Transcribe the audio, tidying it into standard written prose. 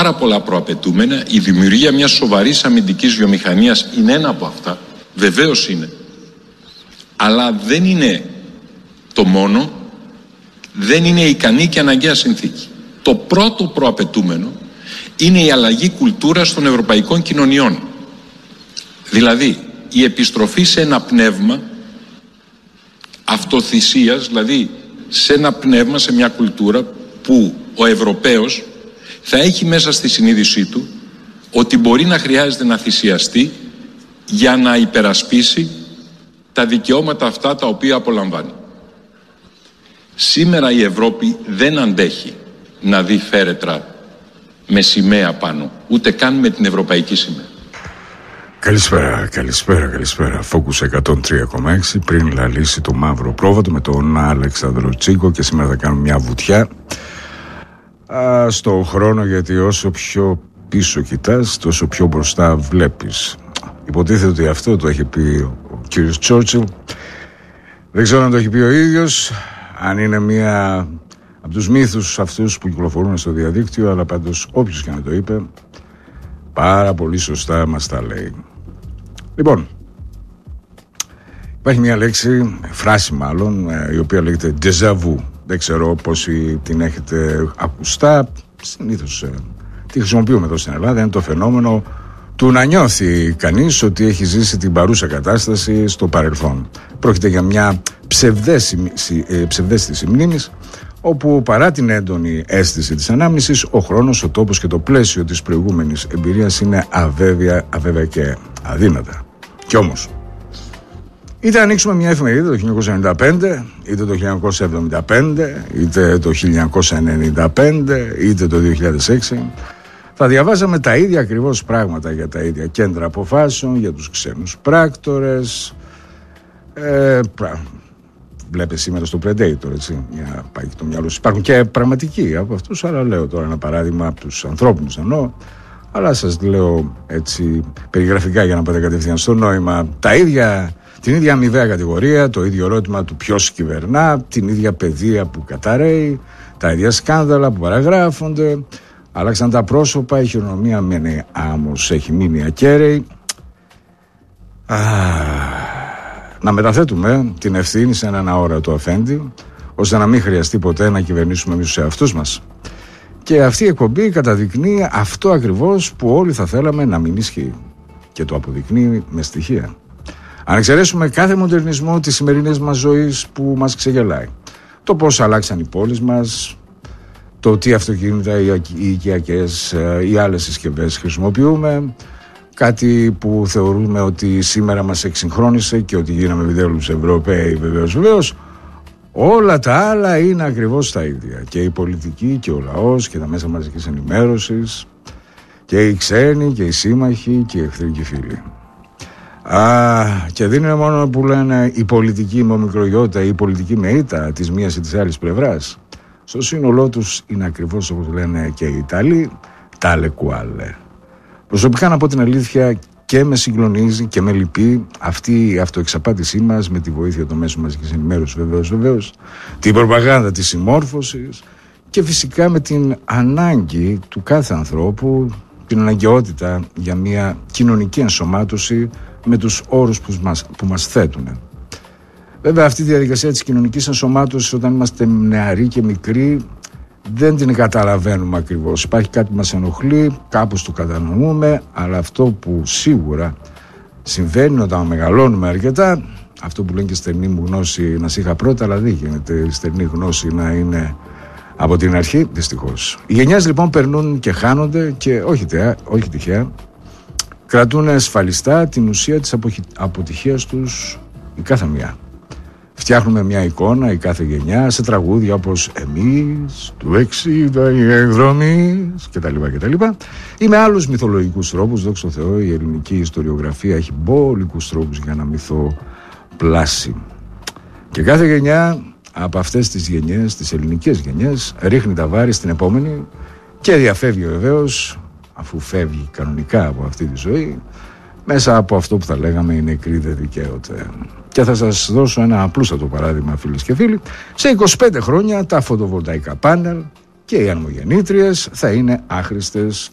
πάρα πολλά προαπαιτούμενα. Η δημιουργία μιας σοβαρής αμυντικής βιομηχανίας είναι ένα από αυτά. Βεβαίως είναι. Αλλά δεν είναι το μόνο, δεν είναι ικανή και αναγκαία συνθήκη. Το πρώτο προαπαιτούμενο είναι η αλλαγή κουλτούρας των ευρωπαϊκών κοινωνιών. Δηλαδή, η επιστροφή σε ένα πνεύμα αυτοθυσίας, δηλαδή σε ένα πνεύμα, σε μια κουλτούρα που ο Ευρωπαίος θα έχει μέσα στη συνείδησή του ότι μπορεί να χρειάζεται να θυσιαστεί για να υπερασπίσει τα δικαιώματα αυτά τα οποία απολαμβάνει. Σήμερα η Ευρώπη δεν αντέχει να δει φέρετρα με σημαία πάνω, ούτε καν με την ευρωπαϊκή σημαία. Καλησπέρα. Focus 103,6. Πριν λαλήσει το μαύρο πρόβατο με τον Αλεξάνδρο Τσίκο, και σήμερα θα κάνουμε μια βουτιά στο χρόνο, γιατί όσο πιο πίσω κοιτάς, τόσο πιο μπροστά βλέπεις. Υποτίθεται ότι αυτό το έχει πει ο κύριος Τσόρτσιλ. Δεν ξέρω αν το έχει πει ο ίδιος, αν είναι μία από τους μύθους αυτούς που κυκλοφορούν στο διαδίκτυο, αλλά πάντως όποιος και να το είπε, πάρα πολύ σωστά μας τα λέει. Λοιπόν, υπάρχει μια λέξη, φράση μάλλον, η οποία λέγεται déjà vu. Δεν ξέρω πόσοι την έχετε ακουστά. Συνήθως τη χρησιμοποιούμε εδώ στην Ελλάδα. Είναι το φαινόμενο του να νιώθει κανείς ότι έχει ζήσει την κατάσταση στο παρελθόν. Πρόκειται για μια ψευδαίσθηση μνήμης, όπου παρά την έντονη αίσθηση της ανάμνησης, ο χρόνος, ο τόπος και το πλαίσιο της προηγούμενης εμπειρίας είναι αβέβαια και αδύνατα. Κι όμως, είτε ανοίξουμε μια εφημερίδα το 1995, είτε το 1975, είτε το 1995, είτε το 2006, θα διαβάζαμε τα ίδια ακριβώς πράγματα για τα ίδια κέντρα αποφάσεων, για τους ξένους πράκτορες. Βλέπετε σήμερα στο Predator, έτσι, για πάει το μυαλό σου. Υπάρχουν και πραγματικοί από αυτούς, αλλά λέω τώρα ένα παράδειγμα από τους ανθρώπινους εννοώ, αλλά σας λέω έτσι περιγραφικά για να πάτε κατευθείαν στο νόημα. Την ίδια αμοιβαία κατηγορία, το ίδιο ερώτημα του ποιος κυβερνά, την ίδια παιδεία που καταραίει, τα ίδια σκάνδαλα που παραγράφονται. Άλλαξαν τα πρόσωπα, η χειρονομία μένει άμμος, έχει μείνει ακέραιη. Να μεταθέτουμε την ευθύνη σε έναν αόρατο αφέντη, ώστε να μην χρειαστεί ποτέ να κυβερνήσουμε εμείς τους εαυτούς μας. Και αυτή η εκπομπή καταδεικνύει αυτό ακριβώς που όλοι θα θέλαμε να μην ισχύει. Και το αποδεικνύει με στοιχεία. Αν εξαιρέσουμε κάθε μοντερνισμό της σημερινής μας ζωής που μας ξεγελάει, το πώς αλλάξαν οι πόλεις μας, το τι αυτοκίνητα ή οικιακές ή άλλες συσκευές χρησιμοποιούμε, κάτι που θεωρούμε ότι σήμερα μας εξυγχρόνισε και ότι γίναμε επιτέλους Ευρωπαίοι, βεβαίως, όλα τα άλλα είναι ακριβώς τα ίδια. Και η πολιτική και ο λαός και τα μέσα μαζικής ενημέρωσης και οι ξένοι και οι σύμμαχοι και οι εχθροί και οι φίλοι. Και δεν είναι μόνο που λένε η πολιτική με ομικρογιώτα ή η πολιτική με ήττα της μίας ή της άλλης πλευράς. Στο σύνολό τους είναι ακριβώς όπως λένε και οι Ιταλοί, tale quale. Προσωπικά να πω την αλήθεια, και με συγκλονίζει και με λυπεί αυτή η αυτοεξαπάτησή μας με τη βοήθεια των μέσων μαζικής ενημέρωσης, βεβαίως, την προπαγάνδα της συμμόρφωσης και φυσικά με την ανάγκη του κάθε ανθρώπου, την αναγκαιότητα για μια κοινωνική ενσωμάτωση με τους όρους που μας θέτουν. Βέβαια, αυτή τη διαδικασία της κοινωνικής ενσωμάτωσης, όταν είμαστε νεαροί και μικροί, δεν την καταλαβαίνουμε ακριβώς. Υπάρχει κάτι που μας ενοχλεί, κάπως το κατανοούμε, αλλά αυτό που σίγουρα συμβαίνει όταν μεγαλώνουμε αρκετά, αυτό που λένε και στερνή μου γνώση να σε είχα πρώτα, αλλά δεν γίνεται η στερνή γνώση να είναι από την αρχή, δυστυχώς. Οι γενιές λοιπόν περνούν και χάνονται και όχι τυχαία, κρατούν ασφαλιστά την ουσία της αποτυχίας τους η κάθε μία. Φτιάχνουμε μια εικόνα η κάθε γενιά σε τραγούδια όπως «Εμείς του 60 οι εκδρομείς» κτλ. Ή με άλλους μυθολογικούς τρόπους. Δόξα τω Θεώ, η ελληνική ιστοριογραφία έχει μπόλικους τρόπους για να μυθοπλάσει. Και κάθε γενιά από αυτές τις γενιές, τις ελληνικές γενιές, ρίχνει τα βάρη στην επόμενη και διαφεύγει βεβαίως, αφού φεύγει κανονικά από αυτή τη ζωή, μέσα από αυτό που θα λέγαμε οι νεκροί δεν δικαίωται. Και θα σας δώσω ένα απλούστατο παράδειγμα, φίλες και φίλοι. Σε 25 χρόνια τα φωτοβολταϊκά πάνελ και οι ανεμογεννήτριες θα είναι άχρηστες